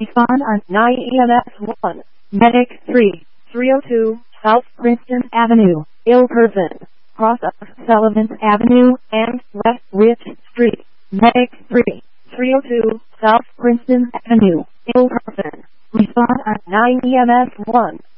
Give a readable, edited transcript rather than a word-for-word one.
Respond on 9 EMS 1. Medic 3, 302 South Princeton Avenue, ill person. Cross of Sullivan Avenue and West Rich Street. Medic 3, 302 South Princeton Avenue, ill person. Respond on 9 EMS 1.